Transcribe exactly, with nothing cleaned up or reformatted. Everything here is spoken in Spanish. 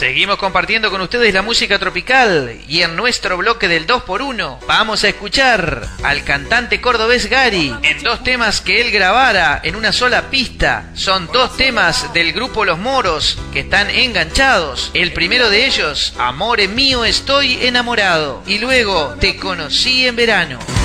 Seguimos compartiendo con ustedes la música tropical y en nuestro bloque del dos por uno vamos a escuchar al cantante cordobés Gary en dos temas que él grabara en una sola pista. Son dos temas del grupo Los Moros que están enganchados. El primero de ellos, Amore mío estoy enamorado, y luego Te conocí en verano.